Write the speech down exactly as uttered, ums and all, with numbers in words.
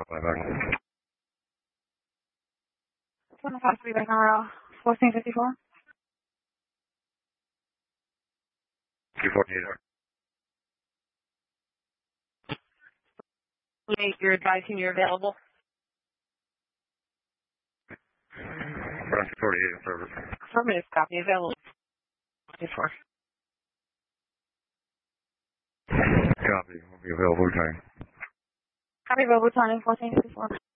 one oh five three by Colorado, fourteen fifty-four. two forty-eight. Eight, you're advising you're available. two forty-eight service. Affirmative, copy, available. Before. Copy, will be available time. Copy, available time, fourteen fifty-four.